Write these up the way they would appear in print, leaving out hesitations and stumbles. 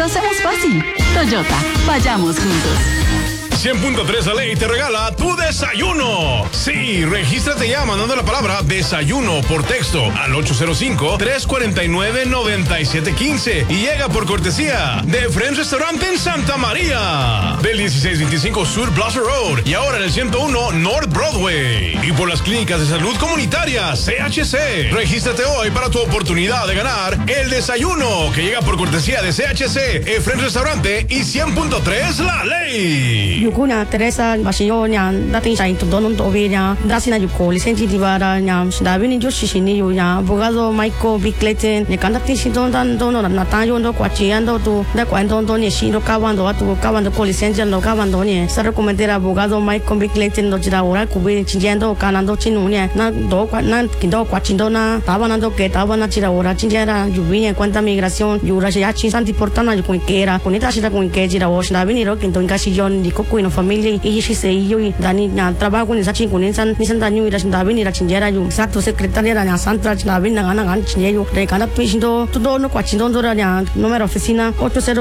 lo hacemos fácil. Toyota, vayamos juntos. 100.3 La Ley te regala tu desayuno. Sí, regístrate ya mandando la palabra desayuno por texto al 805-349-9715 y llega por cortesía de Friends Restaurante en Santa María, del 1625 Sur Plaza Road y ahora en el 101 North Broadway, y por las clínicas de salud comunitaria CHC. Regístrate hoy para tu oportunidad de ganar el desayuno que llega por cortesía de CHC, Friends Restaurante y 100.3 La Ley. Kuna Teresa Basionya, dating sa ito doon tobinya, dasi na yuko, lisensi di bara nya, dabi ni Josh sini yu nya, abogado Michael Bickleten, ne kandak ti si don na tayo ndo kwa chiando tu, da kwa ndo ni si ndo kawando ko lisensi ndo kawando ni, sa recomendera abogado Michael Bickleten ndo jira ora kubi chiando kanando chinu ni, na do kwa na kindo kwa chindo na, taba na jira ora chinjera yubinya cuenta migración, yura ya chisanti portana yu kuikera, kunita sita kuike jira wash, dabi ni ro kinto ingasi yon di kuku no familia y si se yo y dani na trabajo ni sachi kunin san ni san danyu ira dabi ni ra chinjera yu exacto secretaria ra na santra dabi na gana gan chinjeyo de kana pindo todo no kwachindo dora na número oficina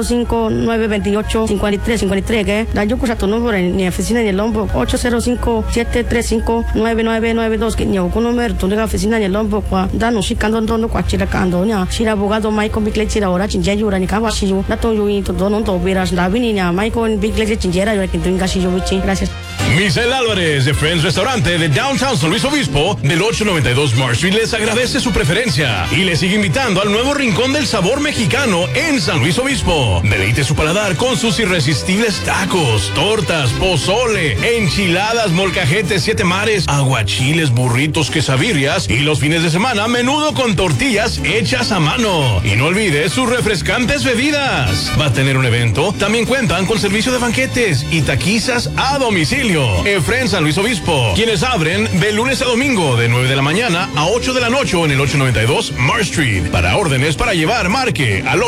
805-928-5353 que da yo kusa tu número ni oficina ni lombo 805-735-9992 que ni con número tu de oficina ni lombo kwa da no shikando no kwachira kando nya shira abogado Michael Bickleten ora chinjeyo ra ni kawa shiyo da to yo y todo no to vera dabi ni na Michael Bickleten chinjera yo que gracias. Misael Álvarez de Friends Restaurante de Downtown San Luis Obispo del 892 Marsh Street les agradece su preferencia y les sigue invitando al nuevo Rincón del Sabor Mexicano en San Luis Obispo. Deleite su paladar con sus irresistibles tacos, tortas, pozole, enchiladas, molcajetes, siete mares, aguachiles, burritos, quesabirrias y los fines de semana menudo con tortillas hechas a mano. Y no olvides sus refrescantes bebidas. Va a tener un evento. También cuentan con servicio de banquetes y taquizas a domicilio. Friends San Luis Obispo, quienes abren de lunes a domingo de 9 de la mañana a 8 de la noche en el 892 Marsh Street. Para órdenes para llevar, marque al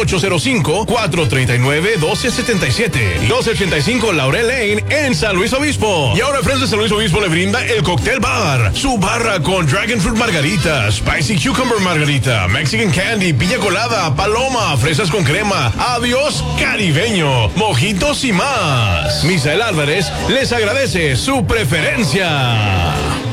805-439-1277. 1285 Laurel Lane en San Luis Obispo. Y ahora Friends de San Luis Obispo le brinda el Cocktail Bar. Su barra con Dragon Fruit Margarita, Spicy Cucumber Margarita, Mexican Candy, piña colada, paloma, fresas con crema, adiós caribeño, mojitos y más. Misael Álvarez les agradece su preferencia.